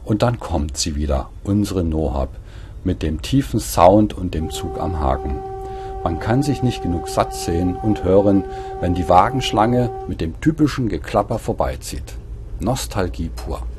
Und dann kommt sie wieder, unsere Nohab, mit dem tiefen Sound und dem Zug am Haken. Man kann sich nicht genug satt sehen und hören, wenn die Wagenschlange mit dem typischen Geklapper vorbeizieht. Nostalgie pur.